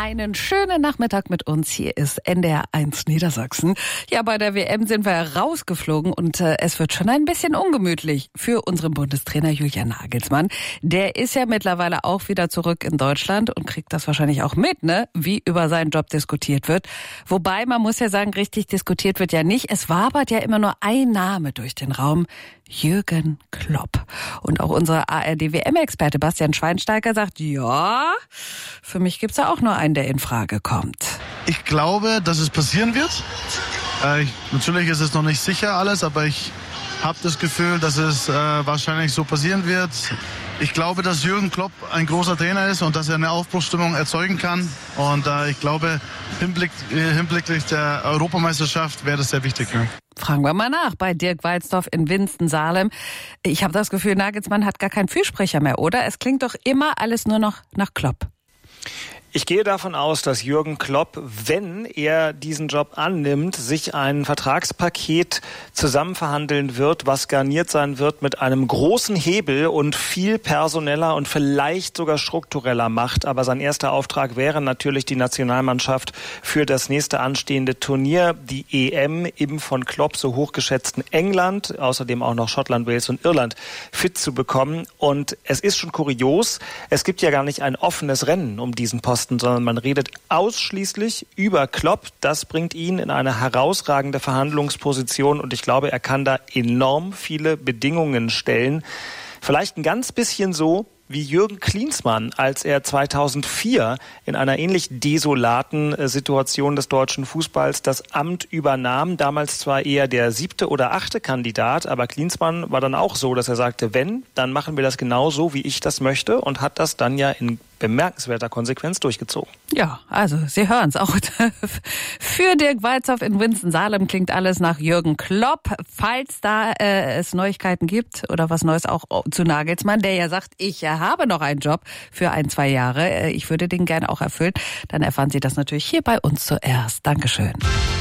Einen schönen Nachmittag mit uns. Hier ist NDR 1 Niedersachsen. Ja, bei der WM sind wir rausgeflogen und es wird schon ein bisschen ungemütlich für unseren Bundestrainer Julian Nagelsmann. Der ist ja mittlerweile auch wieder zurück in Deutschland und kriegt das wahrscheinlich auch mit, ne? Wie über seinen Job diskutiert wird. Wobei, man muss ja sagen, richtig diskutiert wird ja nicht. Es wabert ja immer nur ein Name durch den Raum. Jürgen Klopp. Und auch unser ARD-WM-Experte Bastian Schweinsteiger sagt, ja, für mich gibt's ja auch nur einen, der in Frage kommt. Ich glaube, dass es passieren wird. Natürlich ist es noch nicht sicher alles, aber ich habe das Gefühl, dass es wahrscheinlich so passieren wird. Ich glaube, dass Jürgen Klopp ein großer Trainer ist und dass er eine Aufbruchsstimmung erzeugen kann. Und ich glaube, hinblicklich der Europameisterschaft wäre das sehr wichtig. Ja. Fragen wir mal nach bei Dirk Walzdorf in Winston-Salem. Ich habe das Gefühl, Nagelsmann hat gar keinen Fürsprecher mehr, oder? Es klingt doch immer alles nur noch nach Klopp. Ich gehe davon aus, dass Jürgen Klopp, wenn er diesen Job annimmt, sich ein Vertragspaket zusammenverhandeln wird, was garniert sein wird mit einem großen Hebel und viel personeller und vielleicht sogar struktureller Macht. Aber sein erster Auftrag wäre natürlich die Nationalmannschaft für das nächste anstehende Turnier, die EM im von Klopp so hochgeschätzten England, außerdem auch noch Schottland, Wales und Irland, fit zu bekommen. Und es ist schon kurios, es gibt ja gar nicht ein offenes Rennen um diesen Posten, sondern man redet ausschließlich über Klopp. Das bringt ihn in eine herausragende Verhandlungsposition und ich glaube, er kann da enorm viele Bedingungen stellen. Vielleicht ein ganz bisschen so wie Jürgen Klinsmann, als er 2004 in einer ähnlich desolaten Situation des deutschen Fußballs das Amt übernahm. Damals zwar eher der 7. oder 8. Kandidat, aber Klinsmann war dann auch so, dass er sagte, wenn, dann machen wir das genau so, wie ich das möchte und hat das dann ja in bemerkenswerter Konsequenz durchgezogen. Ja, also Sie hören es auch. Für Dirk Walzdorf in Winston-Salem klingt alles nach Jürgen Klopp. Falls da es Neuigkeiten gibt oder was Neues auch zu Nagelsmann, der ja sagt, ich habe noch einen Job für 1-2 Jahre. Ich würde den gerne auch erfüllen. Dann erfahren Sie das natürlich hier bei uns zuerst. Dankeschön.